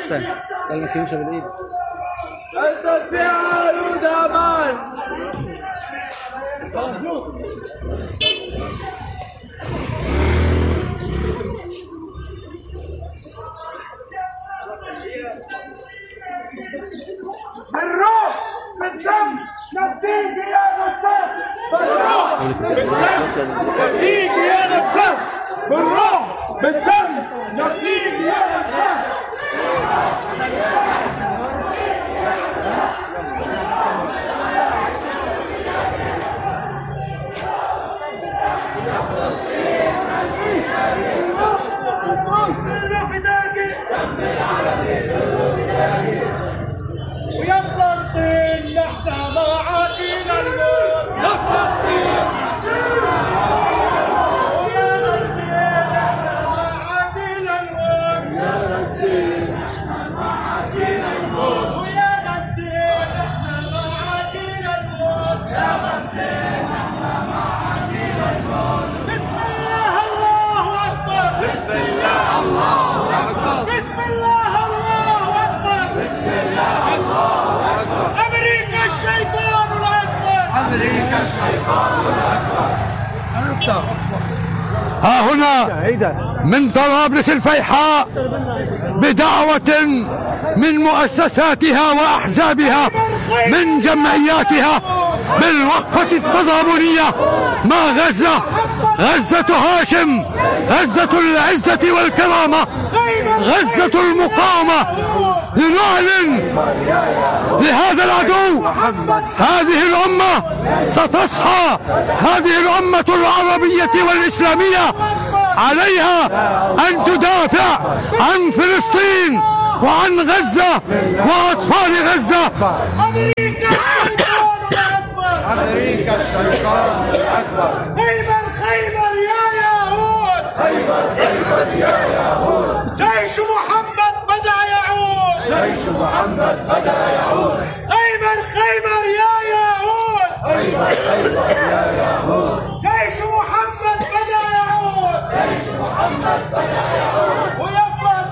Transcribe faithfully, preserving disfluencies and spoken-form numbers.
رخصة يلا كيمشى بالإيد. التدفئة عود أمان. بالروح بالدم نفديك يا غسان. بالروح بالدم نفديك يا غسان. بالروح بالدم نفديك يا غسان. ويفضل طين نحن معاكين الموت يا فلسطين. ويا فلسطين نحن معاكين الموت يا فلسطين. نحن معاكين الموت ويا فلسطين نحن معاكين الموت يا فلسطين. نحن معاكين الموت. بسم الله الله أكبر. بسم الله الله أكبر. بسم الله الله أكبر. بسم الله الله أكبر. أمريكا الشيطان الأكبر. أمريكا الشيطان الأكبر. ها هنا من طرابلس الفيحاء بدعوة من مؤسساتها وأحزابها من جمعياتها بالوقفة التضامنية مع غزة، غزة هاشم، غزة العزة والكرامة، غزة المقاومة، لنعلن لهذا العدو هذه الأمة ستصحى. هذه الأمة العربية والإسلامية عليها أن تدافع عن فلسطين وعن غزة وأطفال غزة. أمريكا الشيطان الأكبر. خيبر خيبر يا يهود. خيبر خيبر يا يهود. جيش محمد بدأ يعود. جيش محمد بدأ يعود. خيبر خيبر يا يهود. خيبر خيبر يا